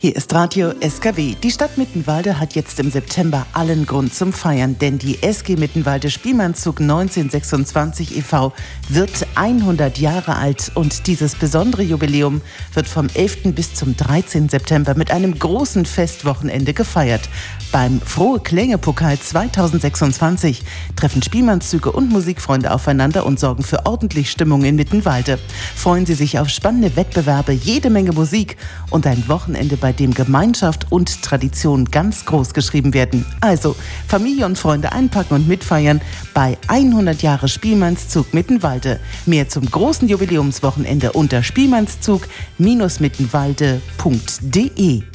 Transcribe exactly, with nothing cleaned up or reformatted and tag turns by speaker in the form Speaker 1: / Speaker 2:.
Speaker 1: Hier ist Radio S K W. Die Stadt Mittenwalde hat jetzt im September allen Grund zum Feiern, denn die S G Mittenwalde Spielmannszug neunzehnhundertsechsundzwanzig e V wird hundert Jahre alt und dieses besondere Jubiläum wird vom elften bis zum dreizehnten September mit einem großen Festwochenende gefeiert. Beim Frohe Klänge Pokal zweitausendsechsundzwanzig treffen Spielmannszüge und Musikfreunde aufeinander und sorgen für ordentlich Stimmung in Mittenwalde. Freuen Sie sich auf spannende Wettbewerbe, jede Menge Musik und ein Wochenende, bei dem Gemeinschaft und Tradition ganz groß geschrieben werden. Also Familie und Freunde einpacken und mitfeiern bei hundert Jahre Spielmannszug Mittenwalde. Mehr zum großen Jubiläumswochenende unter spielmannszug Bindestrich mittenwalde punkt de.